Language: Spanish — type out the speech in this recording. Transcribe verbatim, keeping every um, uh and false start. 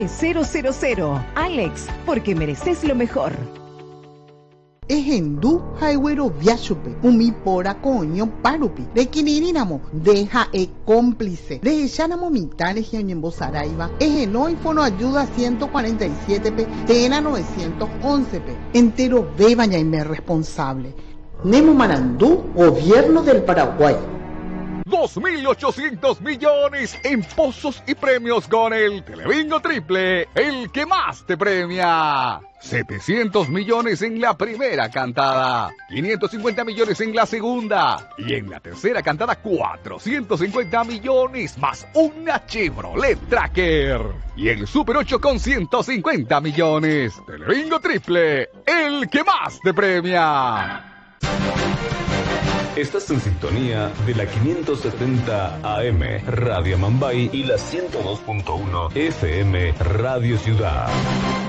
cero cero cero. Alex, porque mereces lo mejor. Ejendu Highway Viachupe, Umi Pora Coño Parupi, de Quinirinamo, deja e cómplice, de Echanamo Mitales y Oñembo Saraiva, Ejenó y Fono Ayuda ciento cuarenta y siete P, Tena novecientos once P, entero bebaña y me responsable. Nemo Marandú, Gobierno del Paraguay. dos mil ochocientos millones en pozos y premios con el Telebingo Triple, el que más te premia. setecientos millones en la primera cantada, quinientos cincuenta millones en la segunda y en la tercera cantada cuatrocientos cincuenta millones más una Chevrolet Tracker. Y el Super ocho con ciento cincuenta millones. Telebingo Triple, el que más te premia. Estás en sintonía de la quinientos setenta A M Radio Mambay y la ciento dos punto uno F M Radio Ciudad.